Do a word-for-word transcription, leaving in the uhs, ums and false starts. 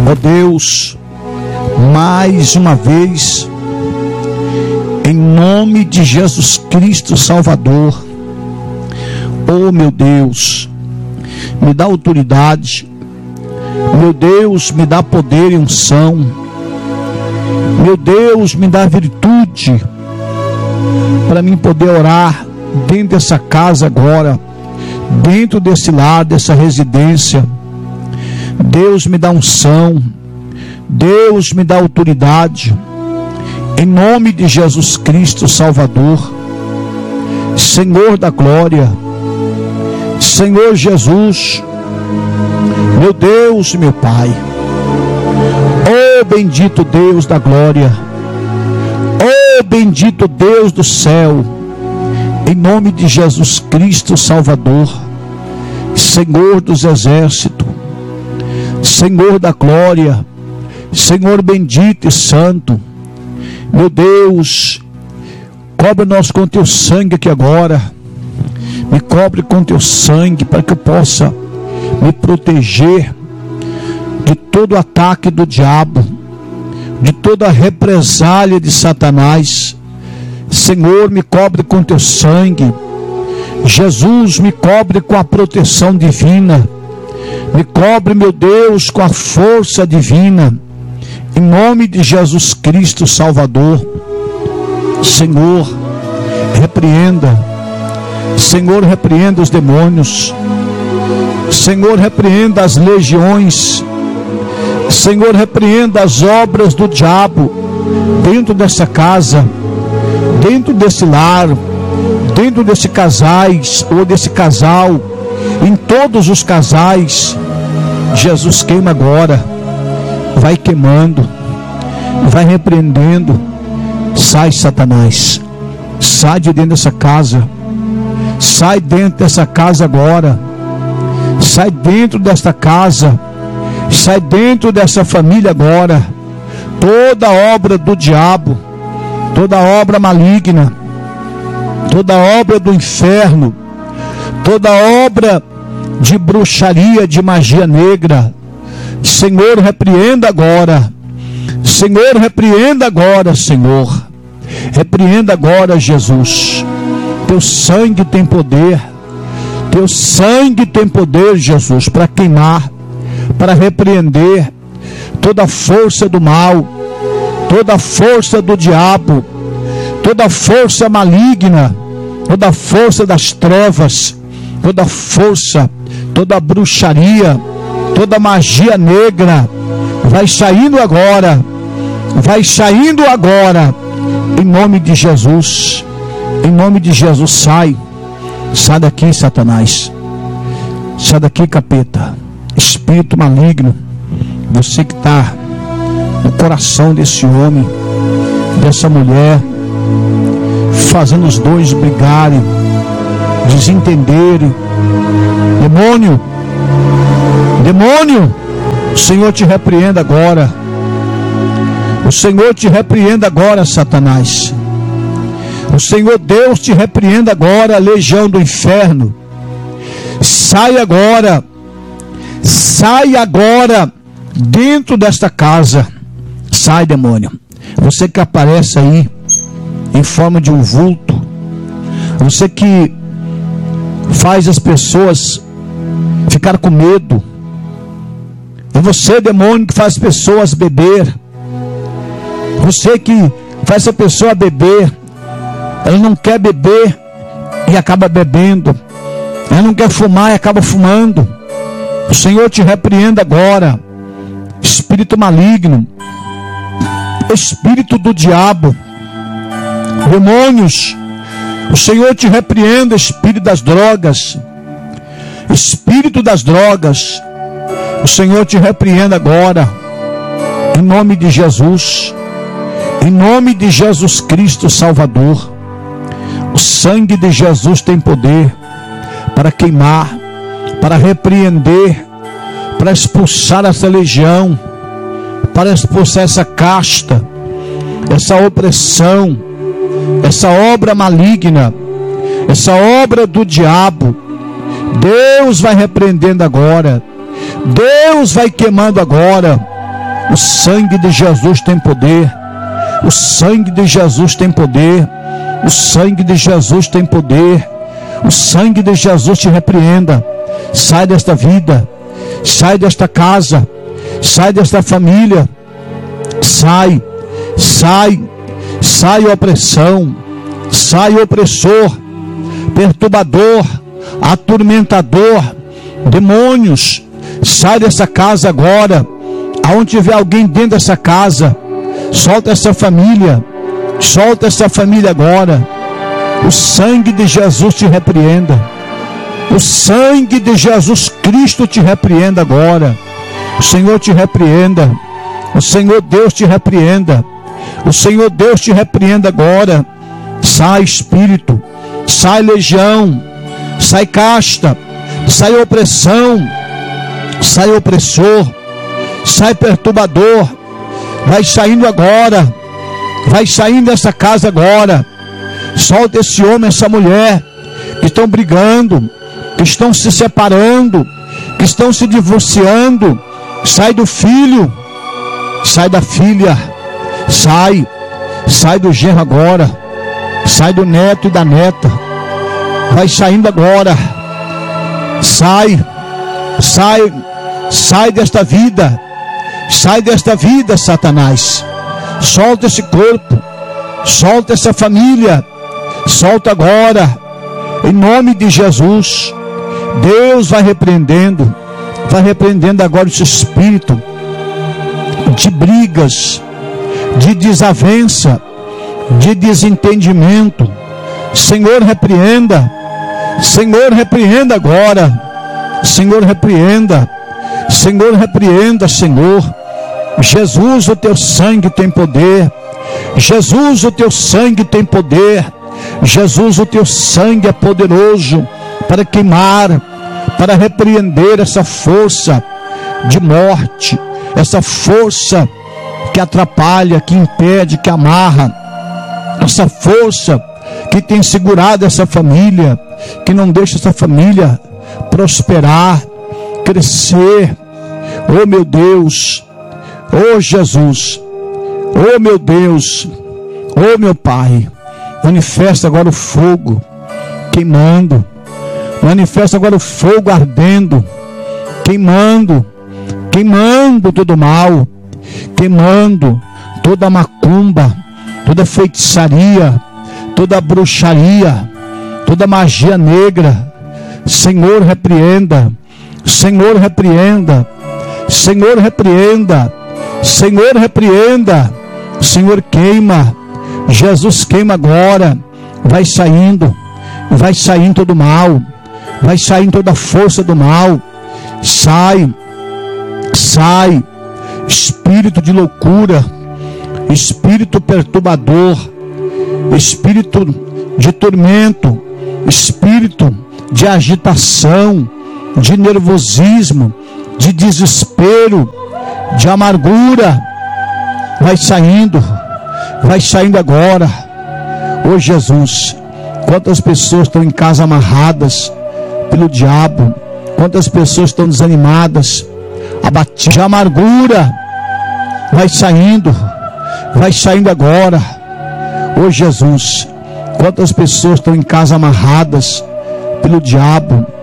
Ó Deus, mais uma vez, em nome de Jesus Cristo Salvador, oh meu Deus, me dá autoridade, meu Deus, me dá poder e unção, meu Deus, me dá virtude, para mim poder orar dentro dessa casa agora, dentro desse lar, dessa residência. Deus, me dá unção, Deus, me dá autoridade, em nome de Jesus Cristo Salvador, Senhor da glória, Senhor Jesus, meu Deus, meu Pai, oh bendito Deus da glória, oh bendito Deus do céu, em nome de Jesus Cristo Salvador, Senhor dos exércitos, Senhor da glória, Senhor bendito e santo, meu Deus, cobre-nos com teu sangue aqui agora, me cobre com teu sangue, para que eu possa me proteger de todo ataque do diabo, de toda represália de Satanás. Senhor, me cobre com teu sangue. Jesus, me cobre com a proteção divina, me cobre, meu Deus, com a força divina, em nome de Jesus Cristo Salvador. Senhor, repreenda, Senhor, repreenda os demônios, Senhor, repreenda as legiões, Senhor, repreenda as obras do diabo dentro dessa casa, dentro desse lar, dentro desse casais ou desse casal, em todos os casais. Jesus, queima agora, vai queimando, vai repreendendo. Sai, Satanás, sai de dentro dessa casa, sai dentro dessa casa agora, sai dentro desta casa, sai dentro dessa família agora. Toda obra do diabo, toda obra maligna, toda obra do inferno, toda obra de bruxaria, de magia negra, Senhor, repreenda agora. Senhor, repreenda agora, Senhor. Repreenda agora, Jesus. Teu sangue tem poder. Teu sangue tem poder, Jesus, para queimar, para repreender toda a força do mal, toda a força do diabo, toda a força maligna, toda a força das trevas, toda a força, toda a bruxaria, toda a magia negra, vai saindo agora, vai saindo agora, em nome de Jesus, em nome de Jesus. Sai, sai daqui, Satanás, sai daqui, capeta, espírito maligno, você que está no coração desse homem, dessa mulher, fazendo os dois brigarem, desentenderem. Demônio, demônio, o Senhor te repreenda agora. O Senhor te repreenda agora, Satanás. O Senhor Deus te repreenda agora, legião do inferno. Sai agora, sai agora dentro desta casa. Sai, demônio. Você que aparece aí em forma de um vulto, você que faz as pessoas ficar com medo, é você, demônio, que faz as pessoas beber, você que faz a pessoa beber, ela não quer beber e acaba bebendo, ela não quer fumar e acaba fumando. O Senhor te repreenda agora, espírito maligno, espírito do diabo, demônios. O Senhor te repreenda, espírito das drogas, espírito das drogas. O Senhor te repreenda agora, em nome de Jesus, em nome de Jesus Cristo Salvador. O sangue de Jesus tem poder para queimar, para repreender, para expulsar essa legião, para expulsar essa casta, essa opressão, essa obra maligna, essa obra do diabo. Deus vai repreendendo agora, Deus vai queimando agora, O sangue de Jesus tem poder. O sangue de Jesus tem poder. O sangue de Jesus tem poder. O sangue de Jesus te repreenda. Sai desta vida. Sai desta casa. Sai desta família. Sai. Sai. Sai opressão. Sai opressor. Perturbador. Atormentador. Demônios. Sai dessa casa agora. Aonde tiver alguém dentro dessa casa, solta essa família. Solta essa família agora. O sangue de Jesus te repreenda. O sangue de Jesus Cristo te repreenda agora. O Senhor te repreenda. O Senhor Deus te repreenda. O Senhor Deus te repreenda agora. Sai espírito. Sai legião. Sai casta. Sai opressão. Sai opressor. Sai perturbador. Vai saindo agora. Vai saindo dessa casa agora. Solta esse homem, essa mulher que estão brigando, que estão se separando, que estão se divorciando. Sai do filho. Sai da filha. Sai. Sai do genro agora. Sai do neto e da neta. Vai saindo agora. Sai. Sai. Sai desta vida. Sai desta vida, Satanás. Solta esse corpo. Solta essa família. Solta agora. Em nome de Jesus. Deus vai repreendendo. Vai repreendendo agora esse espírito de brigas, de desavença, de desentendimento. Senhor, repreenda. Senhor, repreenda agora. Senhor, repreenda. Senhor, repreenda, Senhor. Jesus, o teu sangue tem poder. Jesus, o teu sangue tem poder. Jesus, o teu sangue é poderoso para queimar, para repreender essa força de morte, essa força que atrapalha, que impede, que amarra, essa força que tem segurado essa família, que não deixa essa família prosperar, crescer. Oh meu Deus, oh Jesus, oh meu Deus, oh meu Pai, manifesta agora o fogo queimando, manifesta agora o fogo ardendo, queimando, queimando todo mal, queimando toda macumba, toda feitiçaria, toda bruxaria, toda magia negra. Senhor, repreenda. Senhor, repreenda. Senhor, repreenda. Senhor, repreenda. Senhor, queima. Jesus, queima agora. Vai saindo. Vai saindo todo mal. Vai saindo toda a força do mal. Sai. Sai. Espírito de loucura. Espírito perturbador. Espírito de tormento. Espírito de agitação, de nervosismo, de desespero, de amargura. Vai saindo, vai saindo agora. Ô Jesus, quantas pessoas estão em casa amarradas pelo diabo, quantas pessoas estão desanimadas, abatidas de amargura. Vai saindo, vai saindo agora. Ô Jesus, quantas pessoas estão em casa amarradas pelo diabo,